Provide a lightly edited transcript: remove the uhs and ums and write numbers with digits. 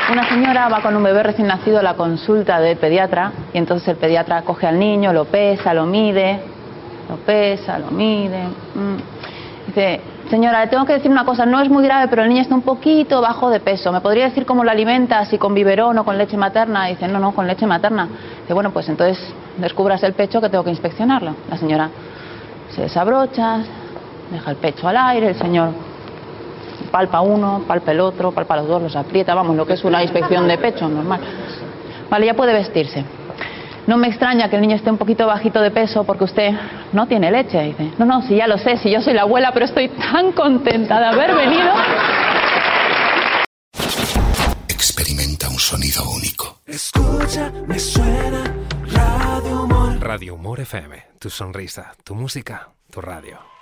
Una señora va con un bebé recién nacido a la consulta del pediatra y entonces el pediatra coge al niño, lo pesa, lo mide. Dice, señora, le tengo que decir una cosa, no es muy grave, pero el niño está un poquito bajo de peso. ¿Me podría decir cómo lo alimenta, si con biberón o con leche materna? Dice, no, con leche materna. Dice, bueno, pues entonces descubras el pecho que tengo que inspeccionarlo. La señora se desabrocha, deja el pecho al aire, el señor palpa uno, palpa el otro, palpa los dos, los aprieta, vamos, lo que es una inspección de pecho normal. Vale, ya puede vestirse. No me extraña que el niño esté un poquito bajito de peso porque usted no tiene leche. Dice, no, si ya lo sé, si yo soy la abuela, pero estoy tan contenta de haber venido. Experimenta un sonido único. Escucha, me suena Radio Humor. Radio Humor FM, tu sonrisa, tu música, tu radio.